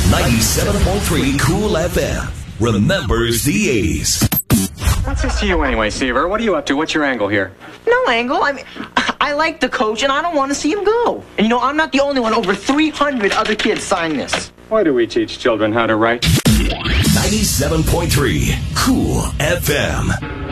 97.3 Cool FM remembers the A's. What's this to you anyway, Seaver? What are you up to? What's your angle here? No angle. I like the coach, and I don't want to see him go. And you know, I'm not the only one. Over 300 other kids signed this. Why do we teach children how to write? 97.3 Cool FM.